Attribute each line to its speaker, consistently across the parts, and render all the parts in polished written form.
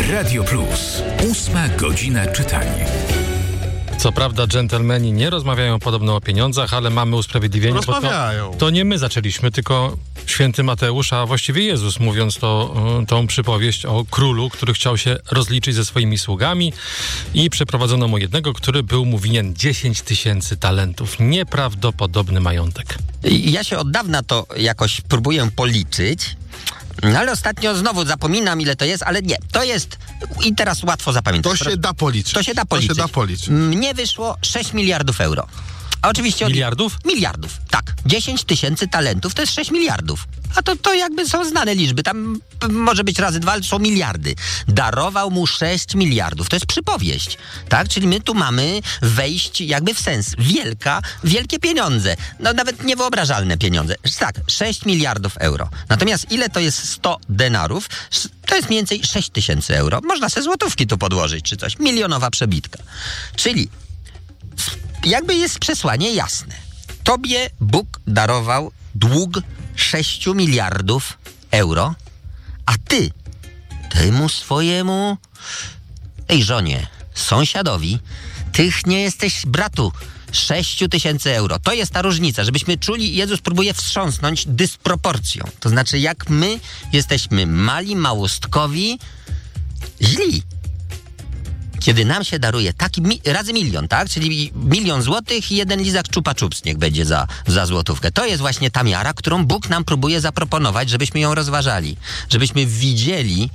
Speaker 1: Radio Plus. 8 godzina czytania.
Speaker 2: Co prawda dżentelmeni nie rozmawiają podobno o pieniądzach, ale mamy usprawiedliwienie.
Speaker 3: Rozmawiają.
Speaker 2: To nie my zaczęliśmy, tylko święty Mateusz, a właściwie Jezus, mówiąc tą przypowieść o królu, który chciał się rozliczyć ze swoimi sługami i przeprowadzono mu jednego, który był mu winien 10 000 talentów. Nieprawdopodobny majątek.
Speaker 4: Ja się od dawna to jakoś próbuję policzyć, ale ostatnio znowu zapominam, ile to jest, ale nie, to jest i teraz łatwo zapamiętać.
Speaker 3: To się da policzyć.
Speaker 4: To się da policzyć. Mnie wyszło 6 miliardów euro. A oczywiście
Speaker 2: Miliardów?
Speaker 4: Miliardów, tak. 10 000 talentów to jest 6 miliardów. A to jakby są znane liczby. Tam może być razy 2, ale są miliardy. Darował mu 6 miliardów. To jest przypowieść, tak? Czyli my tu mamy wejść jakby w sens. Wielkie pieniądze. No nawet niewyobrażalne pieniądze. Tak, 6 miliardów euro. Natomiast ile to jest 100 denarów? To jest mniej więcej 6 000 euro. Można sobie złotówki tu podłożyć czy coś. Milionowa przebitka. Czyli jakby jest przesłanie jasne. Tobie Bóg darował dług 6 miliardów euro, a ty mu swojemu, tej żonie, sąsiadowi, tych nie jesteś bratu 6 000 euro. To jest ta różnica, żebyśmy czuli, Jezus próbuje wstrząsnąć dysproporcją. To znaczy, jak my jesteśmy mali, małostkowi, źli. Kiedy nam się daruje taki razy milion, tak? Czyli 1 000 000 złotych i jeden lizak Chupa Chups niech będzie za złotówkę. To jest właśnie ta miara, którą Bóg nam próbuje zaproponować, żebyśmy ją rozważali. Żebyśmy widzieli,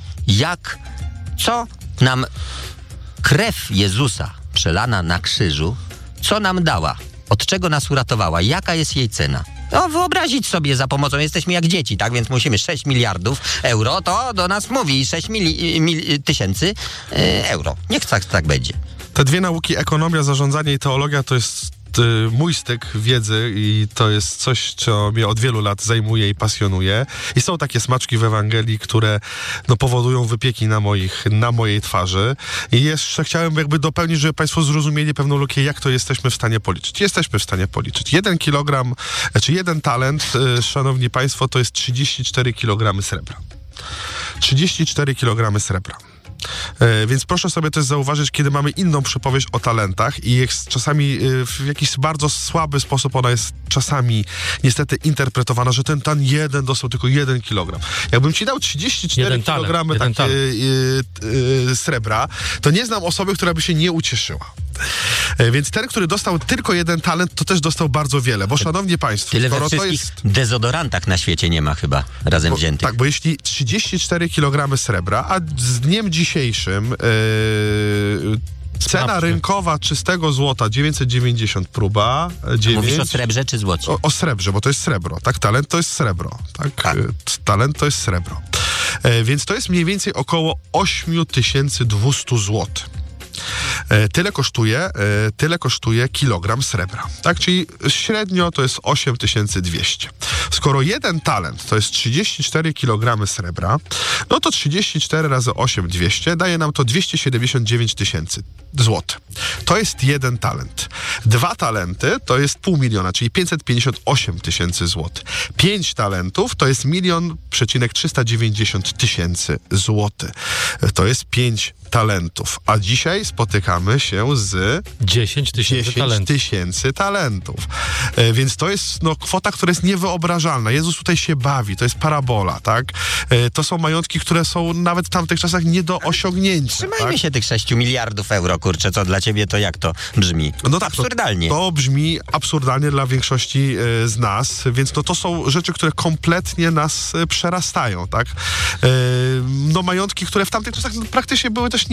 Speaker 4: co nam krew Jezusa przelana na krzyżu, co nam dała, od czego nas uratowała, jaka jest jej cena. No, wyobrazić sobie za pomocą, jesteśmy jak dzieci, tak? Więc musimy 6 miliardów euro, to do nas mówi 6 tysięcy euro. Niech tak będzie.
Speaker 3: Te dwie nauki, ekonomia, zarządzanie i teologia, to jest mój styk wiedzy i to jest coś, co mnie od wielu lat zajmuje i pasjonuje. I są takie smaczki w Ewangelii, które powodują wypieki na mojej twarzy. I jeszcze chciałem jakby dopełnić, żeby Państwo zrozumieli pewną lukę, jak to jesteśmy w stanie policzyć. Jesteśmy w stanie policzyć. 1 kilogram, czy 1 talent, szanowni Państwo, to jest 34 kg srebra. 34 kg srebra. Więc proszę sobie też zauważyć, kiedy mamy inną przypowieść o talentach i jest czasami w jakiś bardzo słaby sposób ona jest czasami niestety interpretowana, że ten jeden dostał tylko 1 kilogram. Jakbym ci dał 34 kilogramy srebra, to nie znam osoby, która by się nie ucieszyła. Więc ten, który dostał tylko 1 talent, to też dostał bardzo wiele, bo szanowni Państwo...
Speaker 4: Tyle we wszystkich dezodorantach na świecie nie ma chyba razem wziętych.
Speaker 3: Tak, bo jeśli 34 kg srebra, a z dniem dzisiejszym cena rynkowa czystego złota 990 próba. 9.
Speaker 4: Mówisz o srebrze czy złocie?
Speaker 3: O srebrze, bo to jest srebro, tak? Talent to jest srebro, tak? Talent to jest srebro. Więc to jest mniej więcej około 8200 zł. Tyle kosztuje kilogram srebra, tak? Czyli średnio to jest 8200. Skoro 1 talent to jest 34 kg srebra, no to 34 razy 8200 daje nam to 279 000 złotych. To jest 1 talent. 2 talenty to jest 500 000, czyli 558 000 złotych. 5 talentów to jest 1 390 000 złotych. To jest 5 talentów. A dzisiaj spotykamy się z
Speaker 2: 10 000
Speaker 3: talentów. Więc to jest kwota, która jest niewyobrażalna. Jezus tutaj się bawi. To jest parabola, tak? To są majątki, które są nawet w tamtych czasach nie do osiągnięcia.
Speaker 4: Trzymajmy się tych 6 miliardów euro, kurczę. Co dla ciebie to jak to brzmi?
Speaker 3: No tak,
Speaker 4: absurdalnie.
Speaker 3: To brzmi absurdalnie dla większości z nas, więc to są rzeczy, które kompletnie nas przerastają, tak? Majątki, które w tamtych czasach praktycznie były też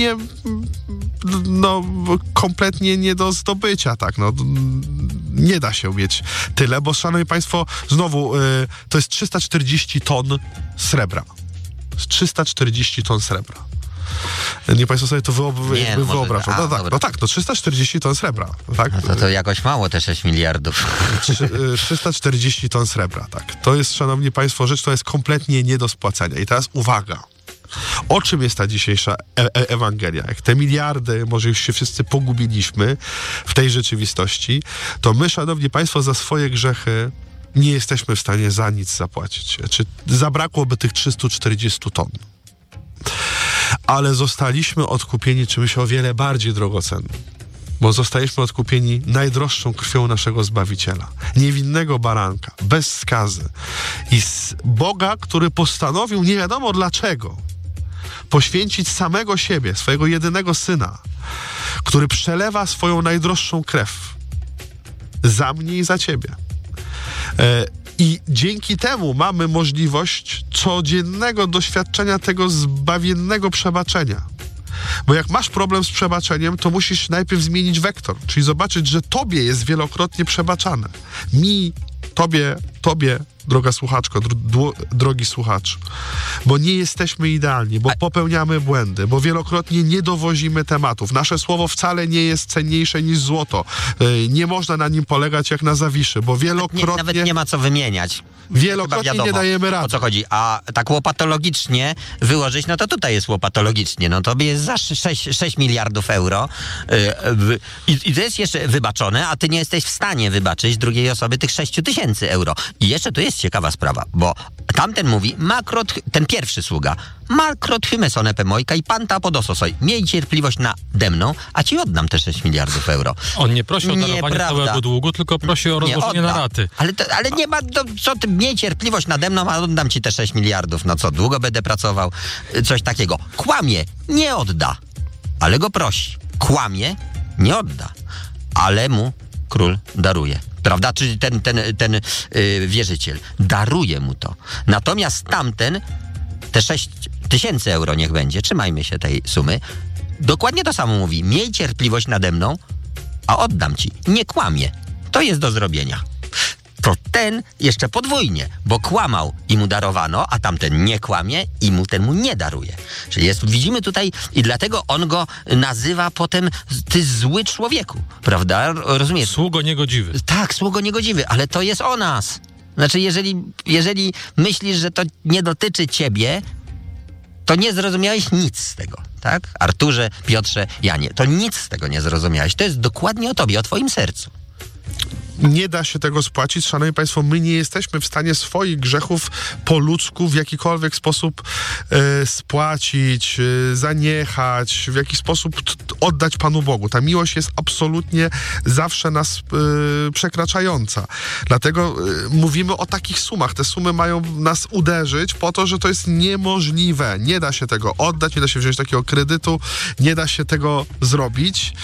Speaker 3: kompletnie nie do zdobycia, tak? Nie da się mieć tyle, bo szanowni Państwo, znowu to jest 340 ton srebra. 340 ton srebra. Nie Państwo sobie to wyobrażą. To 340 ton srebra. Tak?
Speaker 4: No to jakoś mało te 6 miliardów.
Speaker 3: 340 ton srebra, tak. To jest, szanowni Państwo, rzecz, która jest kompletnie nie do spłacenia. I teraz uwaga. O czym jest ta dzisiejsza Ewangelia? Jak te miliardy, może już się wszyscy pogubiliśmy w tej rzeczywistości, to my, szanowni Państwo, za swoje grzechy nie jesteśmy w stanie za nic zapłacić. Czy zabrakłoby tych 340 ton. ale zostaliśmy odkupieni czymś o wiele bardziej drogocennym. Bo zostaliśmy odkupieni najdroższą krwią naszego Zbawiciela. Niewinnego baranka, bez skazy. I z Boga, który postanowił nie wiadomo dlaczego poświęcić samego siebie, swojego jedynego Syna, który przelewa swoją najdroższą krew za mnie i za ciebie. I dzięki temu mamy możliwość codziennego doświadczenia tego zbawiennego przebaczenia. Bo jak masz problem z przebaczeniem, to musisz najpierw zmienić wektor, czyli zobaczyć, że tobie jest wielokrotnie przebaczane. Mi, tobie, droga słuchaczko, drogi słuchacz. Bo nie jesteśmy idealni, bo popełniamy błędy, bo wielokrotnie nie dowozimy tematów. Nasze słowo wcale nie jest cenniejsze niż złoto. Nie można na nim polegać jak na Zawiszy, bo wielokrotnie...
Speaker 4: Nawet nie ma co wymieniać.
Speaker 3: Wielokrotnie
Speaker 4: wiadomo,
Speaker 3: nie dajemy rady.
Speaker 4: O co chodzi? A tak łopatologicznie wyłożyć, no to tutaj jest łopatologicznie. No to jest za 6 miliardów euro i to jest jeszcze wybaczone, a ty nie jesteś w stanie wybaczyć drugiej osoby tych 6 000 euro. I jeszcze tu jest ciekawa sprawa, bo tamten mówi, ten pierwszy sługa, makrot hymesone pemojka i panta podososoj. Miej cierpliwość nade mną, a ci oddam te 6 miliardów euro.
Speaker 2: On nie prosi o darowanie całego długu, tylko prosi o rozłożenie na raty.
Speaker 4: Ale nie ma, co ty, miej cierpliwość nade mną, a oddam ci te 6 miliardów. No co, długo będę pracował? Coś takiego. Kłamie, nie odda, ale go prosi. Kłamie, nie odda, ale mu król daruje. Prawda? Czyli ten wierzyciel daruje mu to. Natomiast tamten, te 6 000 euro niech będzie, trzymajmy się tej sumy, dokładnie to samo mówi. Miej cierpliwość nade mną, a oddam ci. Nie kłamie. To jest do zrobienia. To ten jeszcze podwójnie, bo kłamał i mu darowano, a tamten nie kłamie i ten mu nie daruje. Czyli widzimy tutaj i dlatego on go nazywa potem ty zły człowieku, prawda? Rozumiesz?
Speaker 2: Sługo niegodziwy.
Speaker 4: Tak, sługo niegodziwy, ale to jest o nas. Znaczy, jeżeli myślisz, że to nie dotyczy ciebie, to nie zrozumiałeś nic z tego, tak? Arturze, Piotrze, Janie, to nic z tego nie zrozumiałeś. To jest dokładnie o tobie, o twoim sercu.
Speaker 3: Nie da się tego spłacić. Szanowni Państwo, my nie jesteśmy w stanie swoich grzechów po ludzku w jakikolwiek sposób spłacić, zaniechać, w jakiś sposób oddać Panu Bogu. Ta miłość jest absolutnie zawsze nas przekraczająca. Dlatego mówimy o takich sumach. Te sumy mają nas uderzyć po to, że to jest niemożliwe. Nie da się tego oddać, nie da się wziąć takiego kredytu, nie da się tego zrobić.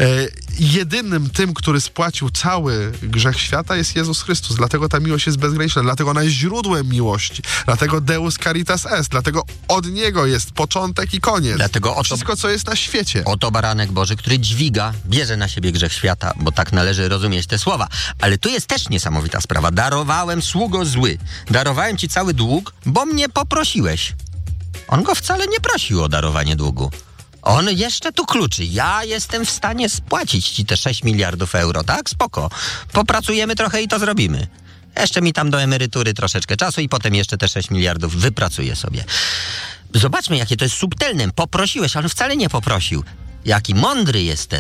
Speaker 3: Jedynym tym, który spłacił cały grzech świata, jest Jezus Chrystus. Dlatego ta miłość jest bezgraniczna, dlatego ona jest źródłem miłości, dlatego Deus Caritas Est, dlatego od Niego jest początek i koniec.
Speaker 4: Dlatego
Speaker 3: wszystko, co jest na świecie.
Speaker 4: Oto baranek Boży, który bierze na siebie grzech świata, bo tak należy rozumieć te słowa. Ale tu jest też niesamowita sprawa. Darowałem, sługo zły. Darowałem ci cały dług, bo mnie poprosiłeś. On go wcale nie prosił o darowanie długu. On jeszcze tu kluczy. Ja jestem w stanie spłacić ci te 6 miliardów euro, tak? Spoko. Popracujemy trochę i to zrobimy. Jeszcze mi tam do emerytury troszeczkę czasu i potem jeszcze te 6 miliardów wypracuję sobie. Zobaczmy, jakie to jest subtelne. Poprosiłeś, ale on wcale nie poprosił. Jaki mądry jest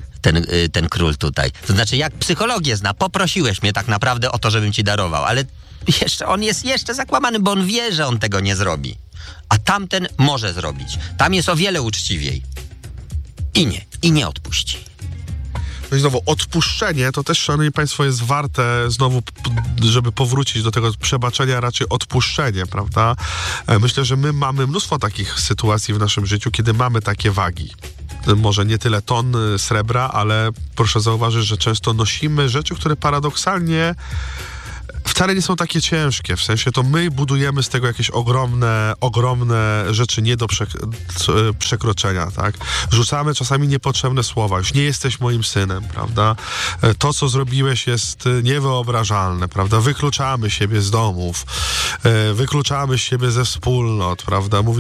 Speaker 4: ten król tutaj. To znaczy, jak psychologię zna, poprosiłeś mnie tak naprawdę o to, żebym ci darował, ale on jest jeszcze zakłamany, bo on wie, że on tego nie zrobi. A tamten może zrobić. Tam jest o wiele uczciwiej. I nie odpuści.
Speaker 3: No i znowu, odpuszczenie to też, szanowni Państwo, jest warte znowu, żeby powrócić do tego przebaczenia, raczej odpuszczenie, prawda? Myślę, że my mamy mnóstwo takich sytuacji w naszym życiu, kiedy mamy takie wagi. Może nie tyle ton srebra, ale proszę zauważyć, że często nosimy rzeczy, które paradoksalnie wcale nie są takie ciężkie, w sensie to my budujemy z tego jakieś ogromne rzeczy nie do przekroczenia, tak? Rzucamy czasami niepotrzebne słowa, już nie jesteś moim synem, prawda? To, co zrobiłeś, jest niewyobrażalne, prawda? Wykluczamy siebie z domów, wykluczamy siebie ze wspólnot, prawda?